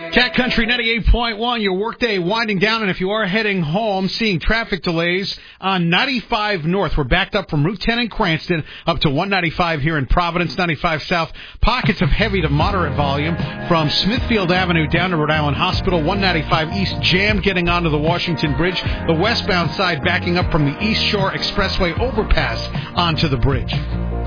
Cat Country 98.1, your workday winding down, and if you are heading home, seeing traffic delays on 95 North. We're backed up from Route 10 in Cranston up to 195 here in Providence, 95 South. Pockets of heavy to moderate volume from Smithfield Avenue down to Rhode Island Hospital, 195 East jammed getting onto the Washington Bridge. The westbound side backing up from the East Shore Expressway overpass onto the bridge.